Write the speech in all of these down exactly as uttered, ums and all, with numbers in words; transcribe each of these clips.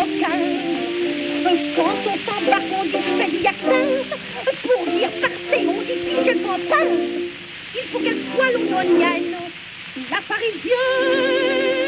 soixante-quinze. Quand on s'embarque, on dit salut à quinze. Pour dire partez, on dit si je fantasme. Il faut qu'elle soit londonienne, la parisienne.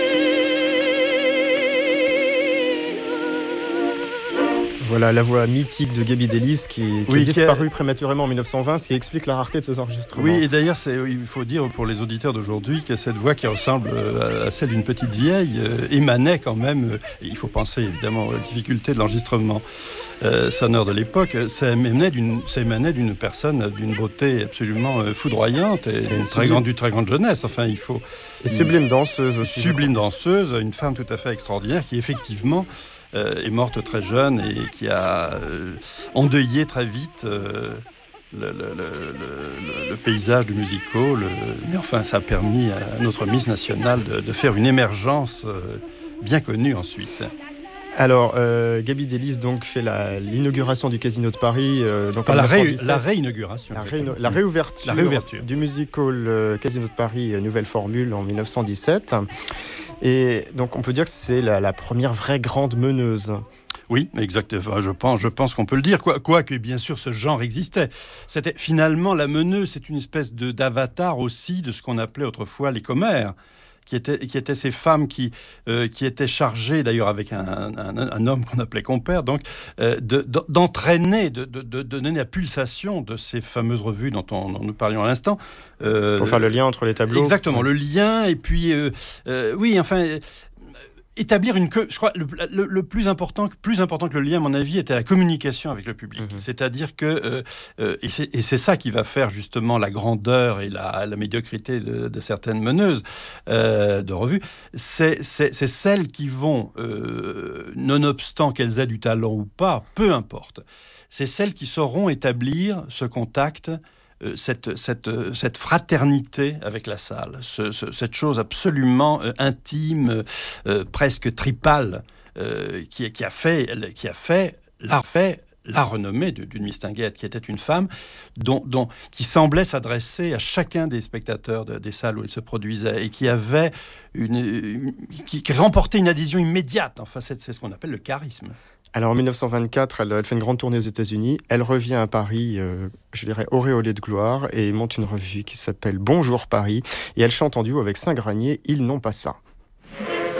Voilà la voix mythique de Gaby Delis qui, qui oui, est disparue qui a... prématurément en dix-neuf cent vingt, ce qui explique la rareté de ses enregistrements. Oui, et d'ailleurs, c'est, il faut dire pour les auditeurs d'aujourd'hui que cette voix qui ressemble à celle d'une petite vieille euh, émanait quand même, euh, il faut penser évidemment aux difficultés de l'enregistrement euh, sonore de l'époque, ça émanait d'une, ça émanait d'une personne d'une beauté absolument euh, foudroyante et, et une très grande, d'une très grande jeunesse. Enfin, il faut... Et sublime danseuse aussi. Sublime danseuse, une femme tout à fait extraordinaire qui effectivement... Euh, est morte très jeune et qui a euh, endeuillé très vite euh, le, le, le, le, le paysage du musical. Le... Mais enfin, ça a permis à notre Miss nationale de, de faire une émergence euh, bien connue ensuite. Alors, euh, Gaby Delis donc fait la, l'inauguration du Casino de Paris. Euh, donc enfin, la, ré, la réinauguration. La, ré, la, réouverture la réouverture du musical euh, Casino de Paris, euh, nouvelle formule en dix-neuf cent dix-sept. Et donc, on peut dire que c'est la, la première vraie grande meneuse. Oui, exactement. Je pense, je pense qu'on peut le dire. Quoique, quoi que, bien sûr, ce genre existait. C'était finalement la meneuse, c'est une espèce de, d'avatar aussi de ce qu'on appelait autrefois les commères. Qui étaient, qui étaient ces femmes qui, euh, qui étaient chargées, d'ailleurs avec un, un, un homme qu'on appelait compère, donc, euh, de, de, d'entraîner, de, de, de donner la pulsation de ces fameuses revues dont, on, dont nous parlions à l'instant. Euh, Pour faire le lien entre les tableaux. Exactement, le lien, et puis, euh, euh, oui, enfin... établir une... Je crois le, le, le plus important, plus important que le lien, à mon avis, était la communication avec le public. Mmh. C'est-à-dire que... Euh, euh, et, c'est, et c'est ça qui va faire justement la grandeur et la, la médiocrité de, de certaines meneuses euh, de revues. C'est, c'est, c'est celles qui vont, euh, nonobstant qu'elles aient du talent ou pas, peu importe, c'est celles qui sauront établir ce contact, Cette, cette, cette fraternité avec la salle, ce, ce, cette chose absolument euh, intime, euh, presque tripale, euh, qui, qui a fait, qui a fait, la, fait la renommée de, d'une Miss Tinguette, qui était une femme dont, dont, qui semblait s'adresser à chacun des spectateurs de, des salles où elle se produisait et qui avait une, une qui, qui remportait une adhésion immédiate. Enfin, c'est, c'est ce qu'on appelle le charisme. Alors en dix-neuf cent vingt-quatre, elle, elle fait une grande tournée aux États-Unis. Elle revient à Paris, euh, je dirais auréolée de gloire, et monte une revue qui s'appelle Bonjour Paris. Et elle chante en duo avec Saint-Granier, Ils n'ont pas ça.